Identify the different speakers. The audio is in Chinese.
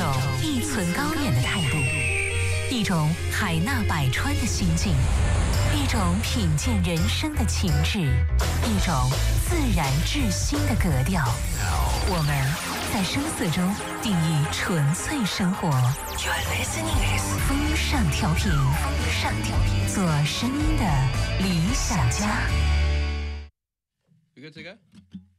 Speaker 1: 种一寸高远的态度，一种海纳百川的心境，一种品鉴人生的情致，一种自然至心的格调。我们在声色中定义纯粹生活。You're listening to 风尚调频，做声音的理想家。
Speaker 2: You good to go?